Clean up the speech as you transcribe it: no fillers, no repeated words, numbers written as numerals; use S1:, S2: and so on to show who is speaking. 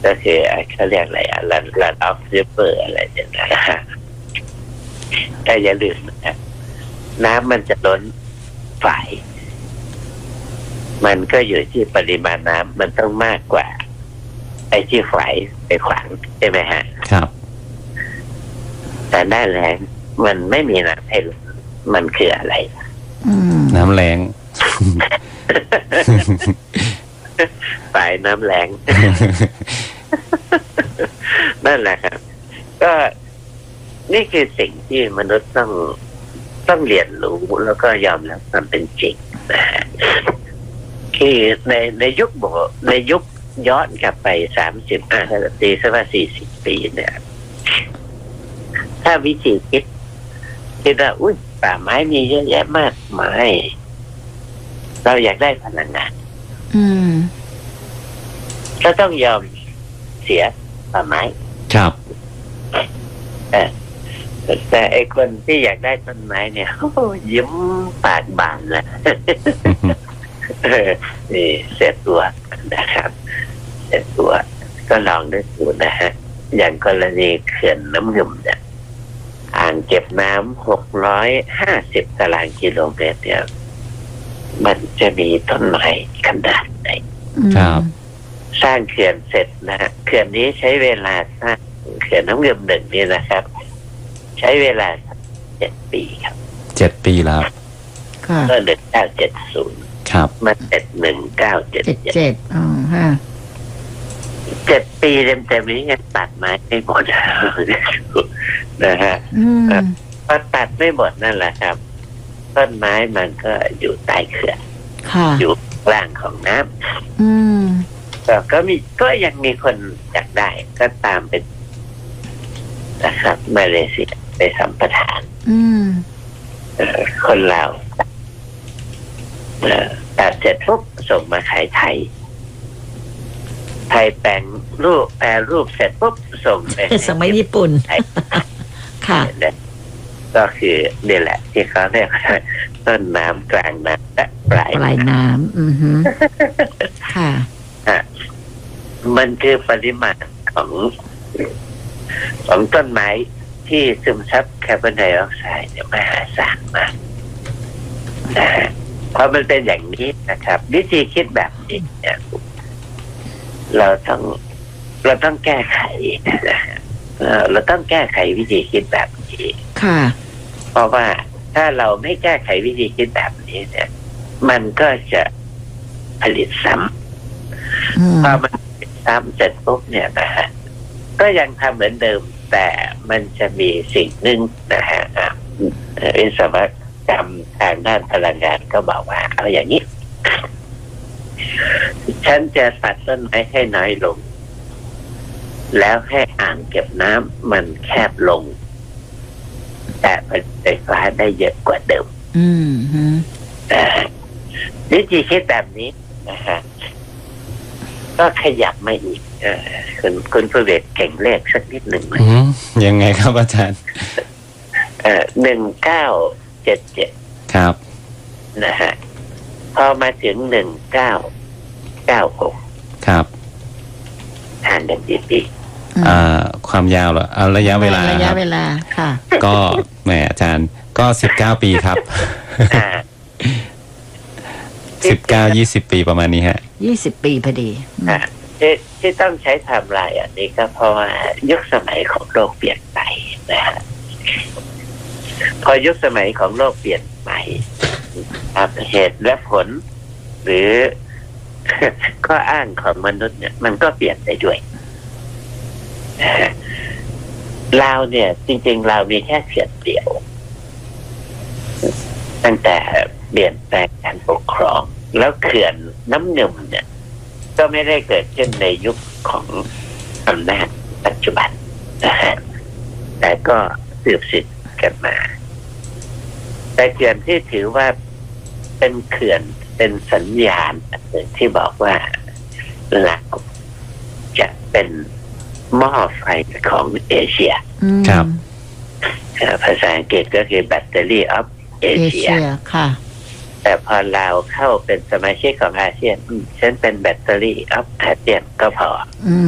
S1: ก็คือเขาเรียกอะไรรันออฟริเวอร์อะไรเนี่ยนะแต่อย่าลืมนะน้ำมันจะล้นฝายมันก็อยู่ที่ปริมาณน้ำมันต้องมากกว่าไอ้ที่ฝายไปขวางใช่ไหมฮะ
S2: ครับ
S1: แต่หน้าแล้งมันไม่มีน้ำให้ล้นมันคืออะไร
S2: น้ำแรง
S1: ฝายน้ำแรงนั่นแหละครับก็นี่คือสิ่งที่มนุษย์ต้องเรียนรู้แล้วก็ยอมรับมันเป็นจริงนะฮะคือในยุคย้อนกลับไป30 ปีสัก40 ปีเนี่ยถ้าวิธีคิดว่าอุ้ยป่าไม้มีเยอะแยะมากมายเราอยากได้พลังงานก็ต้องยอมเสียป่าไม้
S2: ครับ
S1: แต่ไอ้คนที่อยากได้ต้นไม้เนี่ยยิ้มปากบานนะนี่เสียตัวนะครับเสียตัวก็ลองดูนะฮะอย่างกรณีเขื่อนน้ำงึมเนี่ยอ่างเก็บน้ำ650 ตารางกิโลเมตรเนี่ยมันจะมีต้นไม้ขนาดไหน
S2: ครับ
S1: สร้างเขื่อนเสร็จนะฮะเขื่อนนี้ใช้เวลาสร้างเขื่อนน้ำงึม1นี่นะครับใช้เวลา7 ปีครับ
S2: 7 ปีแล้ว
S1: ก็1970
S2: ครับ
S1: มาเสร็จ1977
S3: ฮะ
S1: 7 ปีเต็มๆนี้ยังตัดไม้ไม่หมดนะฮะพอตัดไม่หมดนั่นแหละครับต้นไม้มันก็อยู่ใต้เขื่อนอยู่ล่างของน้ำก็ยังมีคนอยากได้ก็ตามเป็นนะครับมาเลเซียไปสัมปทานคนลาวตัดเสร็จปุ๊บส่งมาขายไทยแปลรูปเสร็จปุ๊บส่งไป
S3: ส่งไปญี่ปุ่นค่ะ
S1: ก็คือนี่แหละที่เขาเรียกต้นน้ำกลางน้ำและปลาย
S3: น้ำค่ะ
S1: มันคือปริมาณของต้นไม้ที่ซึมซับคาร์บอนไดออกไซด์เนี่ยมหาศาลมากเพราะมันเป็นอย่างนี้นะครับวิธีคิดแบบนี้เนี่ยเราต้องแก้ไขนะเราต้องแก้ไขวิธีคิดแบบนี้
S3: ค่ะ
S1: เพราะว่าถ้าเราไม่แก้ไขวิธีคิดแบบนี้เนี่ยมันก็จะผลิตซ้ำพอมันซ้ำเสร็จปุ๊บเนี่ยนะฮะก็ยังทำเหมือนเดิมแต่มันจะมีสิ่งหนึ่งนะฮะวิศวกรรมทางด้านพลังงานก็บอกว่าเอาอย่างนี้ฉันจะตัดต้นไม้ให้น้อยลงแล้วให้อ่างเก็บน้ำมันแคบลงแต่ผลิตไฟฟ้าได้เยอะกว่าเดิมวิธีคิดแบบนี้นะฮะก็ขยับมาอีกคุณผู้เวทเก่งเลขสักนิดหนึ่งไหม
S2: ยังไงครับอาจารย์
S1: 1977
S2: ครับ
S1: นะฮะพอมาถึง1996
S2: ครับ
S1: ห่างกันกี่ปี
S2: ความยาวเหรอระยะเวลา
S3: ค่ะ
S2: ก็แหมอาจารย์ก็19 ปีครับ19-20 ปีประมาณนี้ฮะ
S3: 20 ปีพอดี
S1: ที่ต้องใช้ไทม์ไลน์อันนี้ก็เพราะว่ายุคสมัยของโลกเปลี่ยนไปนะฮะพอยุคสมัยของโลกเปลี่ยนไปเหตุและผลหรือข้ออ้างของมนุษย์เนี่ยมันก็เปลี่ยนไปด้วยเราเนี่ยจริงๆเรามีแค่เขื่อนเดียวตั้งแต่เปลี่ยนแปลงการปกครองแล้วเขื่อนน้ำงึมเนี่ยก็ไม่ได้เกิดขึ้นในยุคของอำนาจปัจจุบันนะฮะแต่ก็สืบสิทธิ์กันมาแต่เขื่อนที่ถือว่าเป็นเขื่อนเป็นสัญญาณที่บอกว่าเราจะเป็นหม้อไฟของเอเชีย
S2: ครับ
S1: ภาษาอังกฤษก็คือ Battery of Asia
S3: ค่ะ
S1: แต่พอเราเข้าเป็นสมาชิกของอาเซียนฉันเป็น Battery of ASEAN ก็พอ